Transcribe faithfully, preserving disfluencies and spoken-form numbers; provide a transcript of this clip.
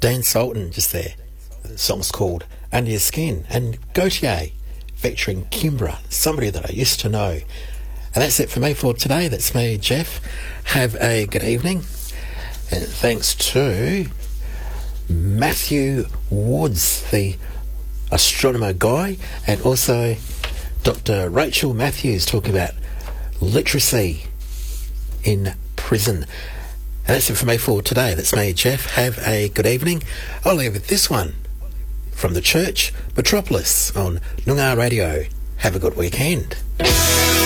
Dan Sultan just there. The song's called Under Your Skin, and Gautier featuring Kimbra, somebody that I used to know. And that's it for me for today. That's me, Jeff. Have a good evening. And thanks to Matthew Woods, the astronomer guy, and also Doctor Rachel Matthews talking about literacy in prison. And that's it for me for today. That's me, Jeff. Have a good evening. I'll leave with this one from the church, Metropolis, on Noongar Radio. Have a good weekend.